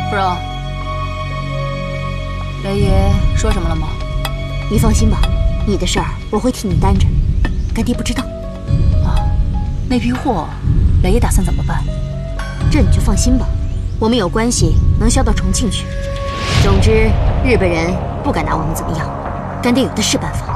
夫人，雷爷说什么了吗？ 你放心吧，你的事儿我会替你担着。干爹不知道。 啊，那批货，雷爷打算怎么办？ 这你就放心吧，我们有关系能销到重庆去。总之，日本人不敢拿我们怎么样，干爹有的是办法。